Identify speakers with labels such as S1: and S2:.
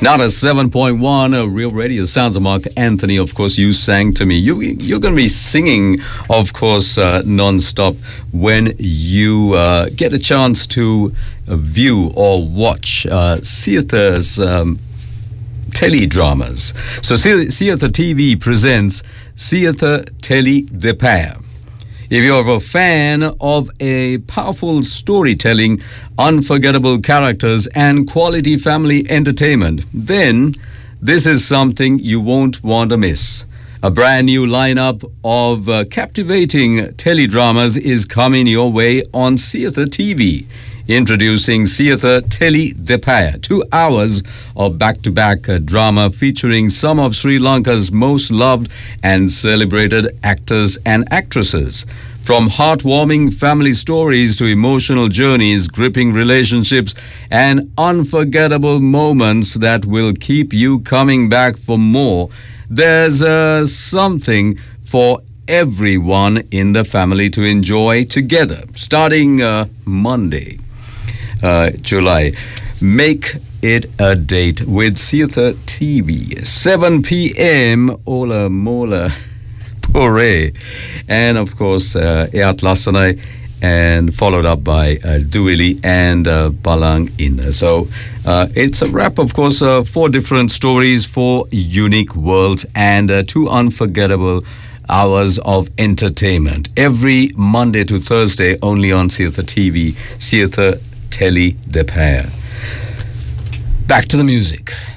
S1: Not a 7.1 Real Radio Sounds of Mark Anthony. Of course, You Sang to Me. You're going to be singing, of course, non-stop when you get a chance to view or watch Theatre's teledramas. So Theatre TV presents Theatre Télé de Pair. If you're a fan of a powerful storytelling, unforgettable characters, and quality family entertainment, then this is something you won't want to miss. A brand new lineup of captivating teledramas is coming your way on Theatre TV. Introducing Theatre Télé de Pair, 2 hours of back-to-back drama featuring some of Sri Lanka's most loved and celebrated actors and actresses. From heartwarming family stories to emotional journeys, gripping relationships, and unforgettable moments that will keep you coming back for more, there's something for everyone in the family to enjoy together. Starting Monday, July. Make it a date with Theatre TV. 7 p.m. Ola Mola Pore. And of course, Eat Lasanai, and followed up by Duili and Balang Inna. So it's a wrap, of course, 4 different stories, 4 unique worlds, and 2 unforgettable hours of entertainment. Every Monday to Thursday, only on Theatre TV, Theatre Télé de Pair. Back to the music.